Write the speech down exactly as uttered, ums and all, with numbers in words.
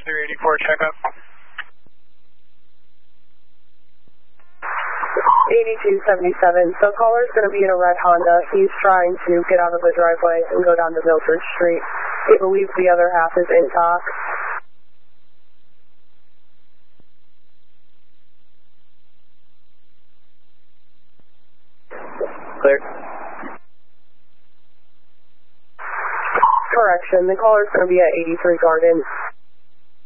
three eighty-four, checkup. eighty-two seventy-seven. So caller's going to be in a red Honda. He's trying to get out of the driveway and go down to Milford Street. He believes the other half is intact. Clear. Correction, the caller's going to be at eighty-three Garden.